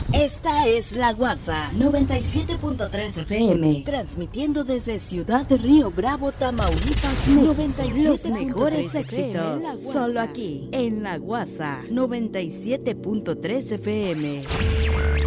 Esta es La Guasa 97.3 FM, transmitiendo desde Ciudad de Río Bravo, Tamaulipas, 97. Los mejores éxitos, solo aquí, en La Guasa 97.3 FM.